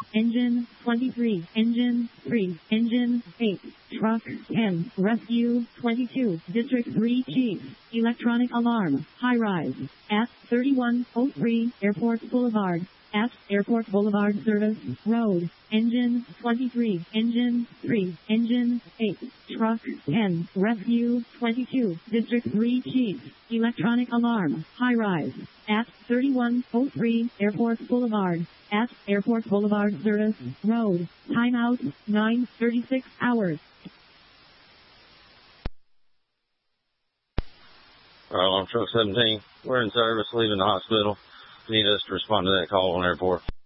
Engine 23, Engine 3, Engine 8, Truck 10, Rescue 22, District 3 Chief, Electronic Alarm, High Rise, at 3103 Airport Boulevard. At Airport Boulevard Service Road, Engine 23, Engine 3, Engine 8, Truck 10, Rescue 22, District 3 Chief, Electronic Alarm, High Rise, at 3103 Airport Boulevard, at Airport Boulevard Service Road, timeout 9:36 hours. Alarm Truck 17, we're in service leaving the hospital. Need us to respond to that call on airport.